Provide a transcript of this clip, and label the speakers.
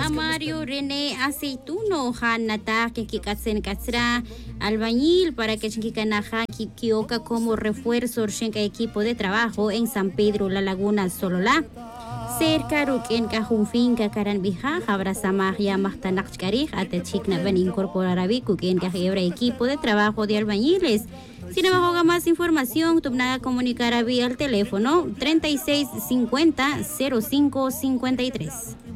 Speaker 1: Mario René Aceituno, Hanata, que Kikatsen Katsra, albañil para que Chinkikanaja, Kikioka como refuerzo, Shenka equipo de trabajo en San Pedro, La Laguna, Sololá. Cerca Ruken Kahunfinka Karanbija, Abrazamah Yamahtanachkarij, Atechikna Ben incorporar a Bikuken Kahebra equipo de trabajo de albañiles. Sin embargo, más información, Tubnaga comunicar a vía al teléfono 3650 0553.